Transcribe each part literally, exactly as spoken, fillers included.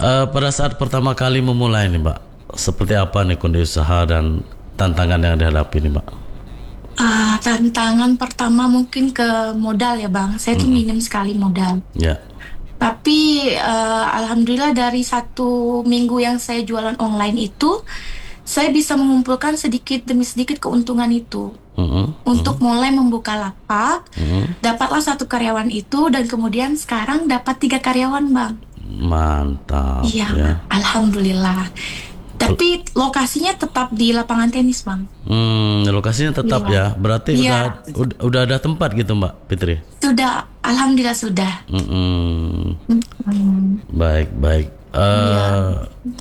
Eh, pada saat pertama kali memulai nih Mbak, seperti apa nih kondisi usaha dan tantangan yang dihadapi nih Mbak? Ah, tantangan pertama mungkin ke modal ya Bang. Saya tuh Mm-mm. minim sekali modal. Ya. Tapi eh, alhamdulillah dari satu minggu yang saya jualan online itu, saya bisa mengumpulkan sedikit demi sedikit keuntungan itu. Mm-mm. Untuk Mm-mm. mulai membuka lapak, Mm-mm. dapatlah satu karyawan itu dan kemudian sekarang dapat tiga karyawan Bang. Mantap Iya, ya. alhamdulillah. Pel- Tapi lokasinya tetap di lapangan tenis Bang. Hmm, lokasinya tetap Iya, ya. Berarti iya, udah udah, udah ada tempat gitu Mbak Fitri. sudah, alhamdulillah sudah. Mm-mm. Hmm, Baik, baik. iya. Eh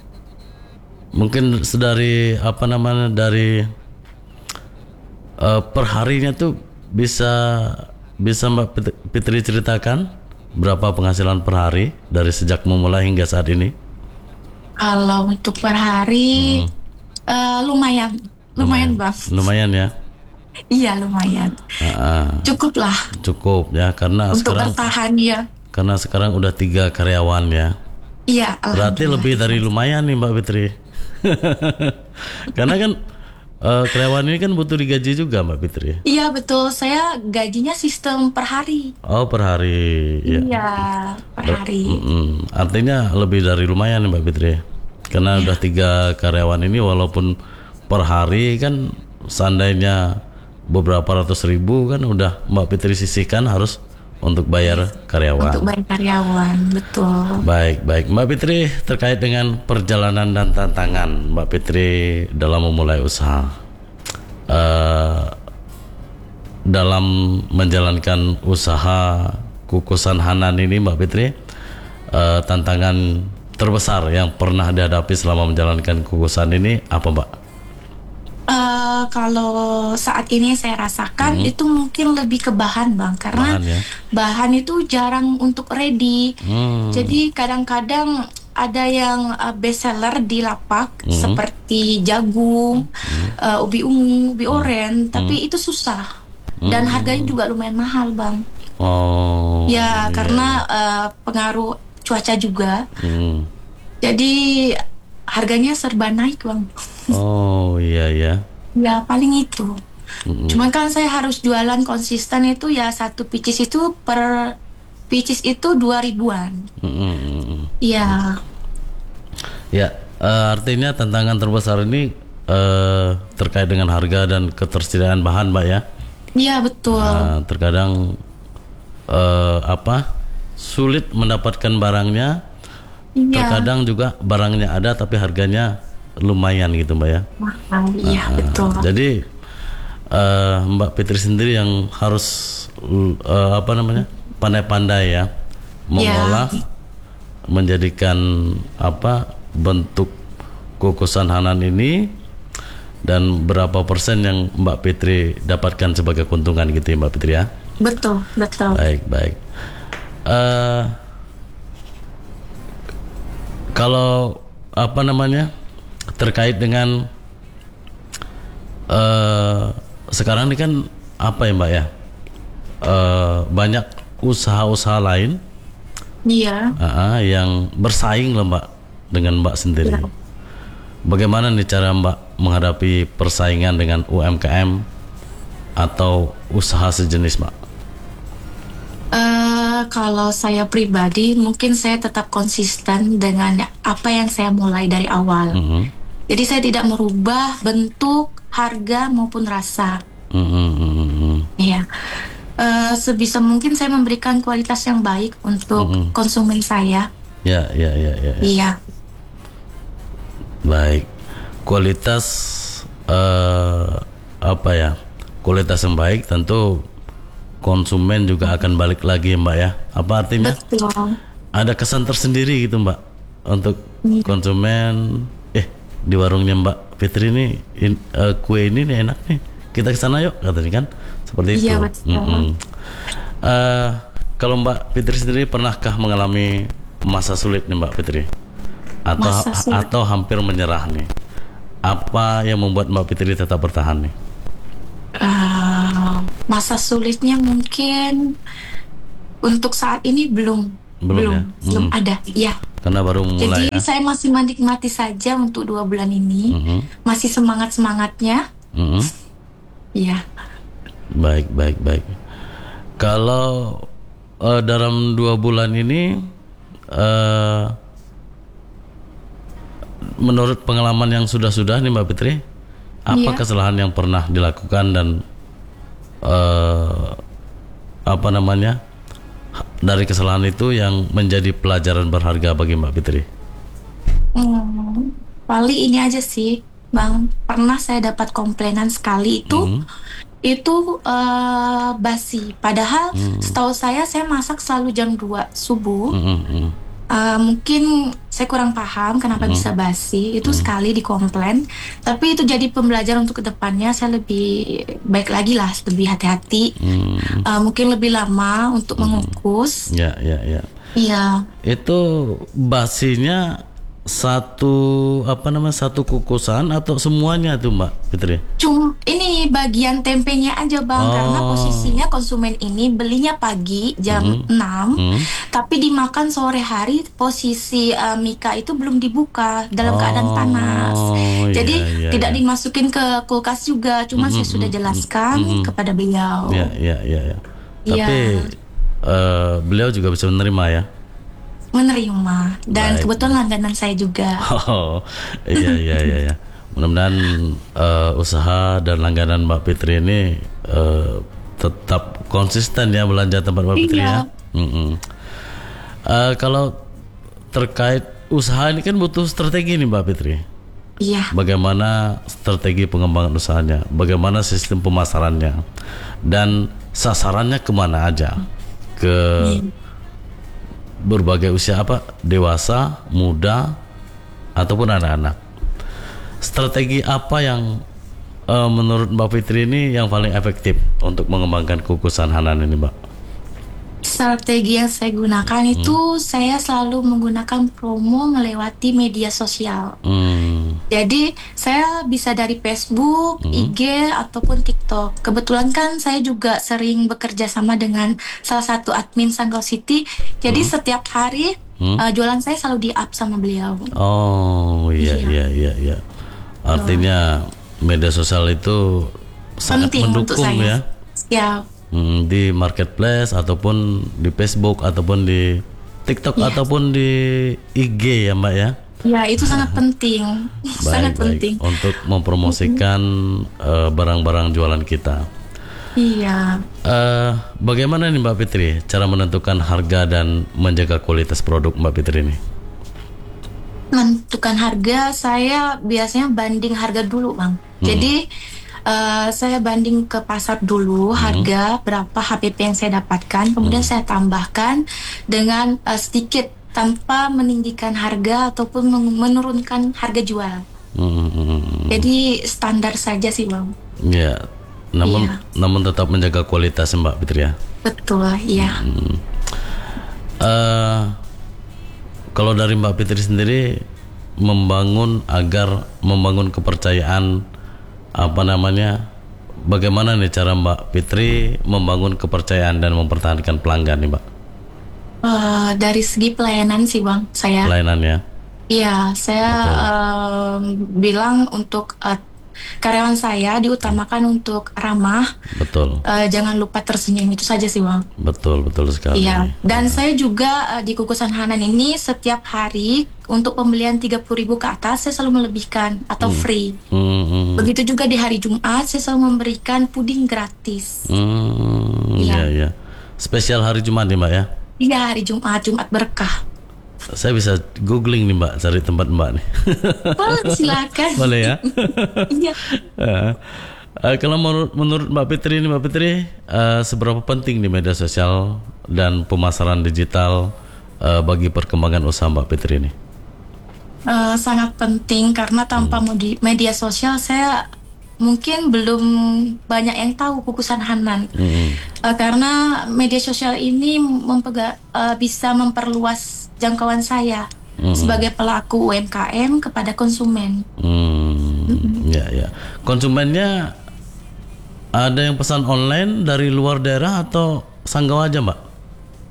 mungkin sedari apa namanya dari eh, perharinya tuh bisa bisa Mbak Fit- Fitri ceritakan berapa penghasilan per hari dari sejak memulai hingga saat ini? Kalau untuk per hari, Mm, eh, lumayan, lumayan lumayan, bang. lumayan ya. Iya lumayan, Ah, ah, cukup lah cukup ya karena untuk sekarang bertahan ya. karena sekarang udah tiga karyawan ya. Iya, Berarti alhamdulillah. lebih dari lumayan nih Mbak Fitri. Karena kan eh, karyawan ini kan butuh digaji juga Mbak Fitri. Iya betul, saya gajinya sistem per hari. Oh per hari ya. Iya, per Ber- hari. mm-mm. Artinya lebih dari lumayan nih Mbak Fitri. Karena udah Iya, tiga karyawan ini walaupun per hari kan seandainya beberapa ratus ribu kan udah Mbak Fitri sisihkan harus untuk bayar untuk karyawan. bayar karyawan, betul. Baik, baik. Mbak Fitri terkait dengan perjalanan dan tantangan Mbak Fitri dalam memulai usaha. Eh, dalam menjalankan usaha kukusan Hanan ini Mbak Fitri, eh, tantangan terbesar yang pernah dihadapi selama menjalankan kukusan ini apa Mbak? Eh, kalau saat ini saya rasakan Hmm, itu mungkin lebih ke bahan bang, karena bahan ya. bahan itu jarang untuk ready. Hmm, Jadi kadang-kadang ada yang uh, best seller di lapak hmm, seperti jagung, uh, ubi ungu, ubi oren, hmm, tapi itu susah dan harganya hmm. juga lumayan mahal bang. Oh, Ya iya, karena iya. uh, pengaruh cuaca juga, Hmm. jadi harganya serba naik bang. Oh, iya ya. Ya paling itu. Hmm, Cuman kan saya harus jualan konsisten itu ya satu pieces itu per pieces itu dua ribuan. hmm, hmm, hmm, hmm. Iya, Ya, eh, artinya tantangan terbesar ini eh, terkait dengan harga dan ketersediaan bahan, Mbak ya. iya betul. Nah, terkadang eh, apa sulit mendapatkan barangnya, Iya, terkadang juga barangnya ada tapi harganya lumayan gitu, Mbak ya. mahal. Iya Nah, betul. jadi eh, Mbak Fitri sendiri yang harus eh, apa namanya pandai-pandai ya Ya, mengolah, menjadikan apa bentuk kukusan Hanan ini dan berapa persen yang Mbak Fitri dapatkan sebagai keuntungan gitu ya Mbak Fitri ya. betul, betul. Baik, baik. Eh kalau apa namanya terkait dengan eh sekarang ini kan apa ya Mbak ya, eh banyak usaha-usaha lain Iya, ah, ah, yang bersaing lah Mbak dengan Mbak sendiri. iya. Bagaimana nih cara Mbak menghadapi persaingan dengan U M K M atau usaha sejenis Mbak? Eh, kalau saya pribadi, mungkin saya tetap konsisten dengan apa yang saya mulai dari awal. Mhm, Jadi saya tidak merubah bentuk, harga maupun rasa. mhm, mhm, mhm, Iya. Eh, sebisa mungkin saya memberikan kualitas yang baik untuk mhm. konsumen saya. Ya, ya, ya, ya, ya. Iya, Baik. Kualitas eh, apa ya? Kualitas yang baik tentu konsumen juga akan balik lagi Mbak ya. Apa artinya? betul. Ada kesan tersendiri gitu Mbak untuk Iya, konsumen. Eh di warungnya Mbak Fitri ini in- eh, kue ini nih enak nih. Kita ke sana yuk katanya kan. Seperti itu. iya betul. Mm-mm. Eh, kalau Mbak Fitri sendiri pernahkah mengalami masa sulit nih Mbak Fitri? Atau Masa sulit. atau hampir menyerah nih? Apa yang membuat Mbak Fitri tetap bertahan nih? Eh, masa sulitnya mungkin untuk saat ini belum, Belum belum, ya? belum Mm. ada. Iya, Karena baru mulai Jadi ya. saya masih menikmati saja untuk dua bulan ini, Mhm. masih semangat semangatnya. Mhm. Iya. Baik, baik, baik. Kalau eh, dalam dua bulan ini, eh, menurut pengalaman yang sudah-sudah nih Mbak Fitri, apa Iya. kesalahan yang pernah dilakukan dan eh, apa namanya dari kesalahan itu yang menjadi pelajaran berharga bagi Mbak Fitri? Hmm, paling ini aja sih, Bang. Pernah saya dapat komplainan sekali itu, Mhm. itu eh, basi. Padahal Mhm. setahu saya, saya masak selalu jam dua subuh. Mhm. Mhm. Eh, mungkin saya kurang paham kenapa Mhm. bisa basi. Itu Mhm. sekali dikomplain. Tapi itu jadi pembelajaran untuk kedepannya. Saya lebih baik lagi lah, lebih hati-hati. Mhm. Eh, mungkin lebih lama untuk mengukus. Ya, ya, ya. Iya. Itu basinya satu apa namanya satu kukusan atau semuanya tuh Mbak Fitri? Cuma ini bagian tempenya aja Bang, karena Oh. posisinya konsumen ini belinya pagi jam Mhm. enam, Mhm. tapi dimakan sore hari posisi eh, Mika itu belum dibuka dalam keadaan panas. Oh, iya, Jadi iya, tidak iya. dimasukin ke kulkas juga, cuma Mhm. saya sudah Mhm. jelaskan Mhm. kepada Ya, beliau. ya, ya, ya. Iya, Tapi eh, beliau juga bisa menerima ya. menerima. Dan Baik. kebetulan langganan saya juga. Oh, iya, iya, iya, iya. Mudah-mudahan eh, usaha dan langganan Mbak Fitri ini eh, tetap konsisten ya belanja tempat Mbak Fitri ya. Iya, Mm-mm. Eh, kalau terkait usaha ini kan butuh strategi nih Mbak Fitri. iya, Bagaimana strategi pengembangan usahanya, bagaimana sistem pemasarannya, dan sasarannya kemana aja, ke iya. berbagai usia apa, dewasa, muda, ataupun anak-anak. Strategi apa yang eh, menurut Mbak Fitri ini yang paling efektif untuk mengembangkan kukusan Hanan ini Mbak? Strategi yang saya gunakan itu saya selalu menggunakan promo melewati media sosial. Hmm. Jadi saya bisa dari Facebook, Hmm. I G ataupun TikTok. Kebetulan kan saya juga sering bekerja sama dengan salah satu admin Sanggau City. Jadi setiap hari Hmm. uh, jualan saya selalu di-up sama beliau. Oh, iya, Iya. iya, iya, iya. Artinya media sosial itu sangat Penting untuk mendukung saya. ya. Ya, Hmm, di marketplace ataupun di Facebook ataupun di TikTok Iya. ataupun di I G ya Mbak ya. ya itu sangat penting, sangat Baik, baik. penting. Untuk mempromosikan eh, barang-barang jualan kita. Iya. Eh, bagaimana nih Mbak Fitri cara menentukan harga dan menjaga kualitas produk Mbak Fitri ini? Menentukan harga, saya biasanya banding harga dulu, Bang. Jadi eh, saya banding ke pasar dulu harga berapa H P P yang saya dapatkan, kemudian saya tambahkan dengan eh, sedikit tanpa meninggikan harga ataupun meng- menurunkan harga jual. Hmm, hmm, hmm. Jadi standar saja sih, Bang. Ya, namun Iya. namun tetap menjaga kualitas Mbak Fitri ya. Betul, iya. Eh, kalau dari Mbak Fitri sendiri membangun agar membangun kepercayaan apa namanya, bagaimana nih cara Mbak Fitri membangun kepercayaan dan mempertahankan pelanggan nih Mbak? Eh, dari segi pelayanan sih, Bang, saya. Pelayanannya. Iya, saya em, bilang untuk eh, karyawan saya diutamakan untuk ramah, Betul, eh, jangan lupa tersenyum, itu saja sih Bang. betul, betul sekali. Iya, dan saya juga eh, di Kukusan Hanan ini setiap hari untuk pembelian tiga puluh ribu ke atas saya selalu melebihkan atau free. Hmm, hmm, Begitu juga di hari Jumat saya selalu memberikan puding gratis. hmm, Iya. iya, iya. Spesial hari Jumat nih Mbak ya. Iya, hari Jumat, Jumat berkah. Saya bisa googling nih Mbak, cari tempat Mbak nih. Boleh, silakan. Boleh ya? Iya. Eh, eh, kalau menurut, menurut Mbak Fitri ini Mbak Fitri, eh, seberapa penting di media sosial dan pemasaran digital eh, bagi perkembangan usaha Mbak Fitri ini? Eh, sangat penting karena tanpa modi- media sosial saya mungkin belum banyak yang tahu Kukusan Hanan. Hmm, Eh, karena media sosial ini mempega- eh, bisa memperluas jangkauan saya sebagai pelaku U M K M kepada konsumen. hmm, ya, ya. Konsumennya ada yang pesan online dari luar daerah atau Sanggau aja Mbak?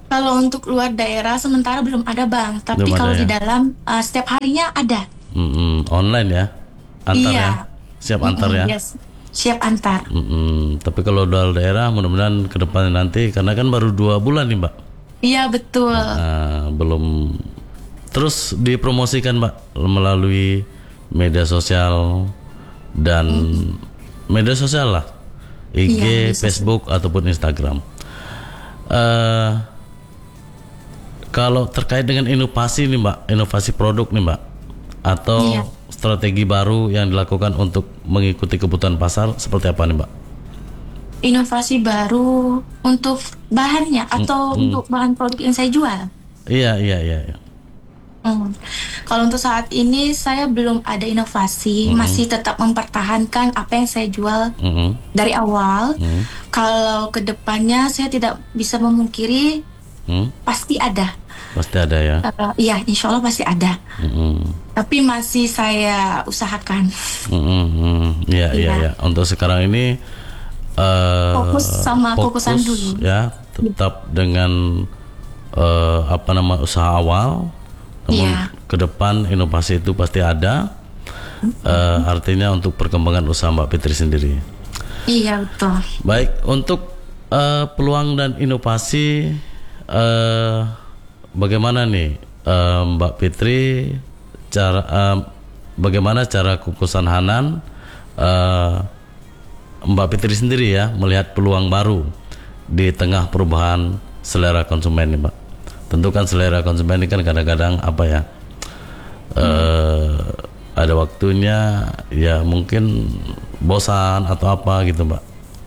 Kalau untuk luar daerah sementara belum ada bang, tapi Belum ada kalau ya? di dalam uh, setiap harinya ada. Mm-mm, online ya, antar ya, Iya, siap antar mm-mm, ya. yes. Siap antar. Mm-mm, tapi kalau luar daerah mudah-mudahan ke depannya nanti, karena kan baru dua bulan nih Mbak. Iya betul. Nah, belum terus dipromosikan Mbak melalui media sosial dan media sosial lah, I G, Iya, bisa sih. Facebook ataupun Instagram. eh Kalau terkait dengan inovasi nih Mbak, inovasi produk nih Mbak, atau Iya. strategi baru yang dilakukan untuk mengikuti kebutuhan pasar seperti apa nih Mbak? Inovasi baru untuk bahannya atau untuk bahan produk yang saya jual. Iya iya iya. Iya. Hmm. Kalau untuk saat ini saya belum ada inovasi, masih tetap mempertahankan apa yang saya jual Mm-mm. dari awal. Mm. Kalau kedepannya saya tidak bisa memungkiri Mm. pasti ada. Pasti ada ya. Eh, Iya, insya Allah pasti ada. Mm-mm. Tapi masih saya usahakan. Mm-mm. Mm. Iya iya Iya. iya. Untuk sekarang ini eh Fokus sama kukusan fokus dulu. ya, tetap dengan eh, apa nama usaha awal, namun Iya. ke depan inovasi itu pasti ada. Eh, artinya untuk perkembangan usaha Mbak Fitri sendiri. Iya betul. Baik, untuk eh, peluang dan inovasi, eh, bagaimana nih eh, Mbak Fitri, cara eh, bagaimana cara kukusan Hanan, eh, Mbak Fitri sendiri ya melihat peluang baru di tengah perubahan selera konsumen nih Mbak. Tentu kan selera konsumen ini kan kadang-kadang apa ya, eh, ada waktunya ya mungkin bosan atau apa gitu Mbak.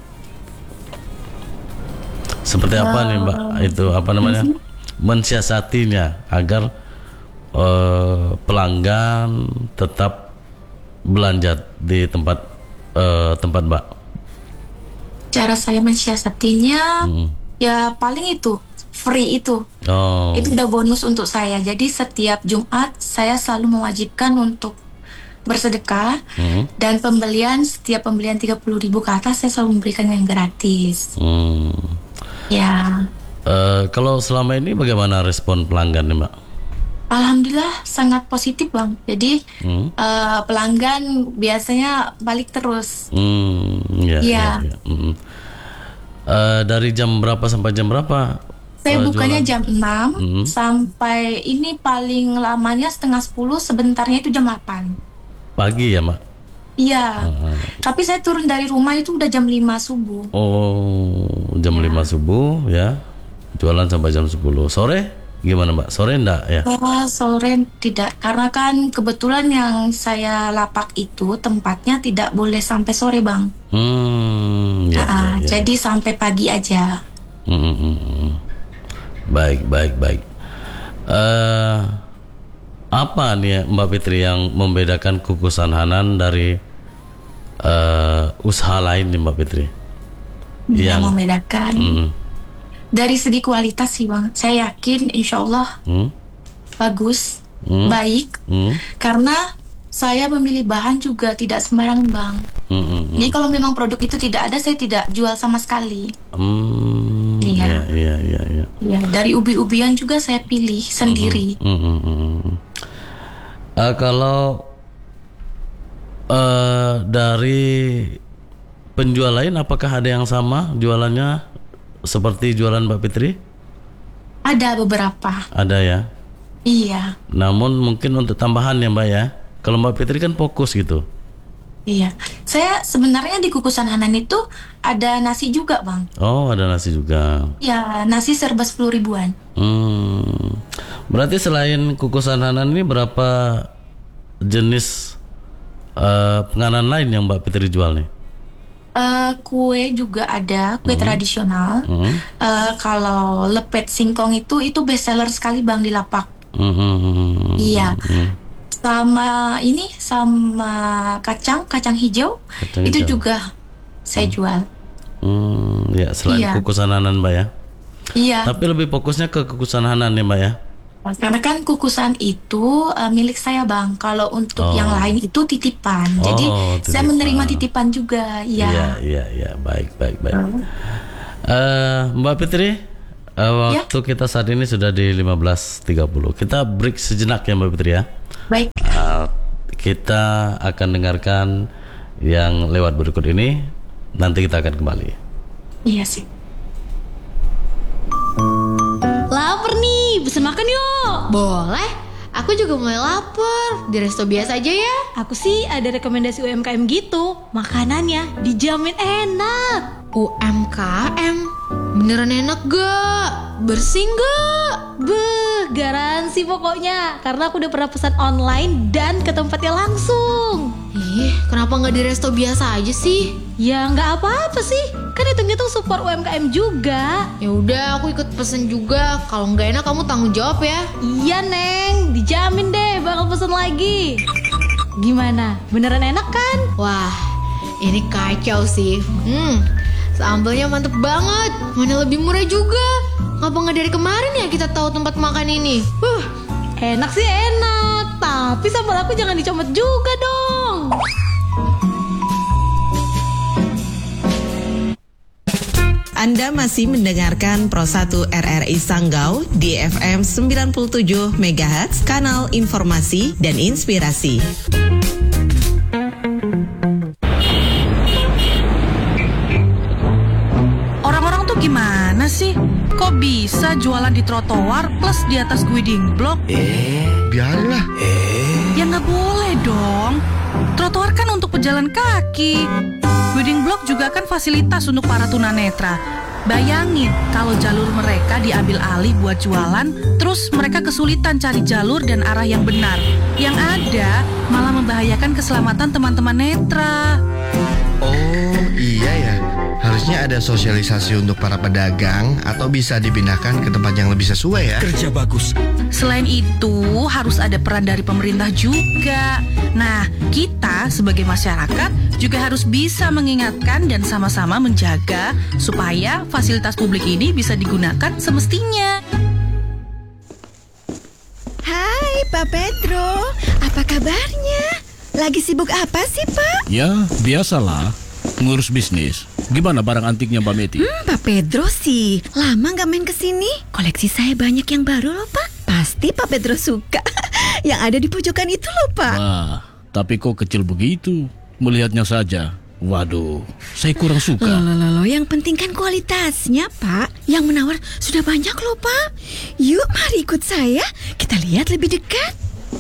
Seperti apa nih Mbak itu apa namanya, mensiasatinya agar eh, pelanggan tetap belanja di tempat eh, tempat Mbak. Cara saya mensiasatinya ya paling itu free itu. Oh, Itu udah bonus untuk saya. Jadi setiap Jumat saya selalu mewajibkan untuk bersedekah hmm, dan pembelian setiap pembelian tiga puluh ribu ke atas saya selalu memberikan yang gratis. hmm. Ya, Eh, kalau selama ini bagaimana respon pelanggan nih Mbak? alhamdulillah sangat positif bang. Jadi Hmm, eh, pelanggan biasanya balik terus. hmm, ya, Iya. ya, ya. Hmm. Eh, dari jam berapa sampai jam berapa? Saya eh, bukanya jualan? jam enam Hmm. sampai ini paling lamanya setengah sepuluh, sebentarnya itu jam delapan. Pagi ya Mbak? Iya. Ah. Tapi saya turun dari rumah itu udah jam lima subuh. Oh, jam lima subuh ya. Jualan sampai jam sepuluh. Sore gimana Mbak? Sore enggak ya? Oh, sore tidak, karena kan kebetulan yang saya lapak itu tempatnya tidak boleh sampai sore bang. Hmm, ya, Ah, ya, ya. jadi sampai pagi aja. Hmm, hmm, hmm, hmm. Baik, baik, baik. Eh, apa nih ya, Mbak Fitri yang membedakan kukusan Hanan dari eh, usaha lain nih Mbak Fitri? Yang Yang membedakan hmm, dari segi kualitas sih bang. Saya yakin insya Allah hmm, bagus, Hmm. baik. hmm, Karena saya memilih bahan juga tidak sembarangan bang. hmm, hmm, hmm. Jadi kalau memang produk itu tidak ada, saya tidak jual sama sekali. Hmm, Iya. iya, iya, iya, iya. Ya, dari ubi-ubian juga saya pilih sendiri. Hmm, hmm, hmm, hmm. Eh, kalau eh, dari penjual lain, apakah ada yang sama jualannya seperti jualan Mbak Fitri? Ada beberapa. Ada ya. Iya, Namun mungkin untuk tambahan ya Mbak ya. Kalau Mbak Fitri kan fokus gitu. iya. Saya sebenarnya di kukusan Hanan itu ada nasi juga, Bang. Oh, ada nasi juga. Ya, nasi serba sepuluh ribuan. Hmm. Berarti selain kukusan Hanan ini berapa jenis eh, penganan lain yang Mbak Fitri jual nih? Eh, kue juga ada, kue tradisional. Hmm. Eh, kalau lepet singkong itu itu best seller sekali, Bang, di lapak. Hmm, hmm, hmm, Iya. hmm. Sama ini sama kacang, kacang hijau, Kacang itu hijau. juga saya jual. Hmm, ya selain Iya. kukusan Hanan Mbak ya. Iya. Tapi lebih fokusnya ke kukusan Hanan ya Mbak ya. Karena kan kukusan itu eh, milik saya bang. Kalau untuk Oh. yang lain itu titipan. Jadi Oh, saya titipan. menerima titipan juga. Iya, Ya. iya, iya, baik, baik, baik. Eh, Mbak Fitri, Uh, waktu ya? Kita saat ini sudah di lima belas tiga puluh. Kita break sejenak ya Mbak Fitri ya. Baik. Uh, kita akan dengarkan yang lewat berikut ini. Nanti kita akan kembali. Iya sih. Lapar nih, pesen makan yuk. Boleh. Aku juga mulai lapar. Di resto biasa aja ya. Aku sih ada rekomendasi U M K M gitu. Makanannya dijamin enak. U M K M? Beneran enak gak? Bersih gak? Beuh, garansi pokoknya. Karena aku udah pernah pesan online dan ke tempatnya langsung. Ih, kenapa gak di resto biasa aja sih? Ya nggak apa-apa sih. Kan hitung-hitung support U M K M juga. Ya udah, aku ikut pesen juga. Kalau nggak enak kamu tanggung jawab ya. Iya Neng, dijamin deh bakal pesen lagi. Gimana? Beneran enak kan? Wah, ini kacau sih. Hmm, sambalnya mantep banget. Mana lebih murah juga. Ngapa nggak dari kemarin ya kita tahu tempat makan ini? Uh, enak sih enak. Tapi sambal aku jangan dicomot juga dong. Anda masih mendengarkan Pro satu R R I Sanggau di F M sembilan puluh tujuh megahertz, kanal informasi dan inspirasi. Orang-orang tuh gimana sih? Kok bisa jualan di trotoar plus di atas guiding block? Eh, biarlah. Eh. Ya nggak boleh dong. Trotoar kan untuk pejalan kaki. Guiding block juga kan fasilitas untuk para tunanetra. Bayangin kalau jalur mereka diambil alih buat jualan, terus mereka kesulitan cari jalur dan arah yang benar. Yang ada malah membahayakan keselamatan teman-teman netra. Oh iya ya, harusnya ada sosialisasi untuk para pedagang atau bisa dipindahkan ke tempat yang lebih sesuai ya. Kerja bagus. Selain itu harus ada peran dari pemerintah juga. Nah, kita sebagai masyarakat juga harus bisa mengingatkan dan sama-sama menjaga supaya fasilitas publik ini bisa digunakan semestinya. Hai Pak Pedro, apa kabarnya? Lagi sibuk apa sih Pak? Ya, biasalah, ngurus bisnis. Gimana barang antiknya Mbak Meti? Hmm, Pak Pedro sih, lama gak main kesini. Koleksi saya banyak yang baru loh Pak. Pasti Pak Pedro suka. Yang ada di pojokan itu loh Pak. Wah, tapi kok kecil begitu? Melihatnya saja. Waduh, saya kurang suka. Loh, loh, loh, yang penting kan kualitasnya Pak. Yang menawar sudah banyak loh Pak. Yuk mari ikut saya, kita lihat lebih dekat.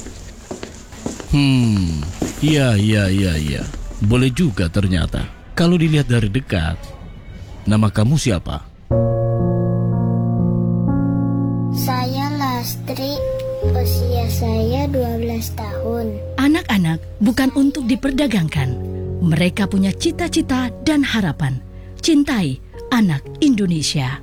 Hmm, iya, iya, iya, iya. Boleh juga ternyata. Kalau dilihat dari dekat. Nama kamu siapa? Saya Lastri, usia saya dua belas tahun. Anak-anak bukan untuk diperdagangkan. Mereka punya cita-cita dan harapan. Cintai anak Indonesia.